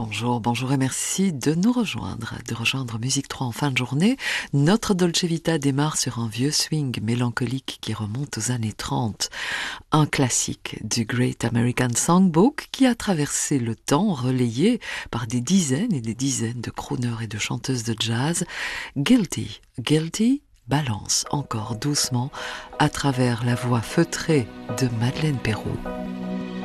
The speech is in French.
Bonjour et merci de nous rejoindre, de rejoindre Musique 3 en fin de journée. Notre Dolce Vita démarre sur un vieux swing mélancolique qui remonte aux années 30. Un classique du Great American Songbook qui a traversé le temps, relayé par des dizaines et des dizaines de crooners et de chanteuses de jazz. Guilty balance encore doucement à travers la voix feutrée de Madeleine Peyroux.